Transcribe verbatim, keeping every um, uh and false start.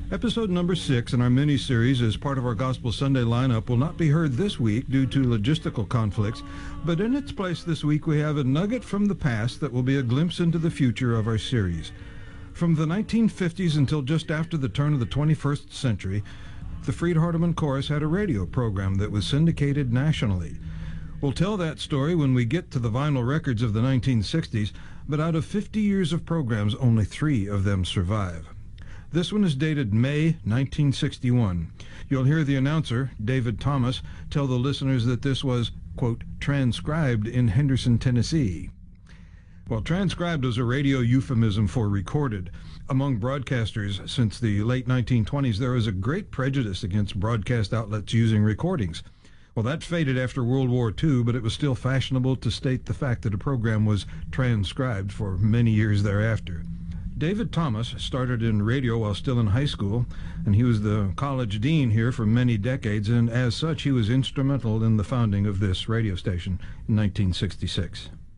Episode number six in our mini-series as part of our Gospel Sunday lineup will not be heard this week due to logistical conflicts, but in its place this week we have a nugget from the past that will be a glimpse into the future of our series. From the nineteen fifties until just after the turn of the twenty-first century, the Freed Hardeman Chorus had a radio program that was syndicated nationally. We'll tell that story when we get to the vinyl records of the nineteen sixties, but out of fifty years of programs, only three of them survive. This one is dated May nineteen sixty-one. You'll hear the announcer, David Thomas, tell the listeners that this was, quote, transcribed in Henderson, Tennessee. Well, transcribed is a radio euphemism for recorded. Among broadcasters since the late nineteen twenties, there was a great prejudice against broadcast outlets using recordings. Well, that faded after World War Two, but it was still fashionable to state the fact that a program was transcribed for many years thereafter. David Thomas started in radio while still in high school, and he was the college dean here for many decades, and as such, he was instrumental in the founding of this radio station in nineteen sixty-six.